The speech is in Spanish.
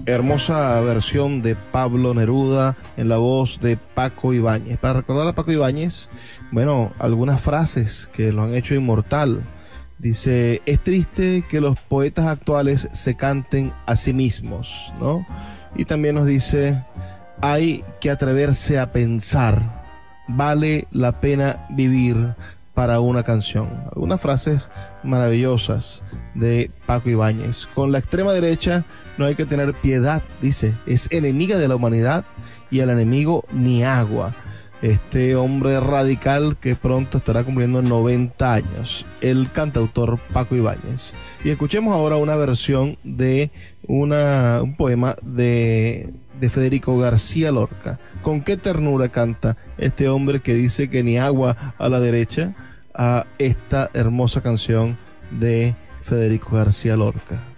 Hermosa versión de Pablo Neruda en la voz de Paco Ibáñez. Para recordar a Paco Ibáñez, bueno, algunas frases que lo han hecho inmortal. Dice, es triste que los poetas actuales se canten a sí mismos, ¿no? Y también nos dice, hay que atreverse a pensar, vale la pena vivir para una canción. Algunas frases maravillosas de Paco Ibáñez. Con la extrema derecha no hay que tener piedad, dice, es enemiga de la humanidad y al enemigo ni agua. Este hombre radical que pronto estará cumpliendo 90 años, el cantautor Paco Ibáñez. Y escuchemos ahora una versión de un poema de Federico García Lorca. Con qué ternura canta este hombre que dice que ni agua a la derecha, a esta hermosa canción de Federico García Lorca.